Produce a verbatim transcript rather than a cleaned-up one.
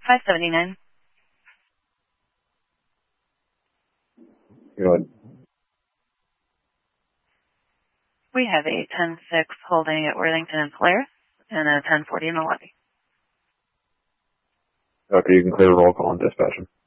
five seventy-nine. Go ahead. We have a ten six holding at Worthington and Polaris and a ten forty in the lobby. Okay, you can clear roll call and dispatch them.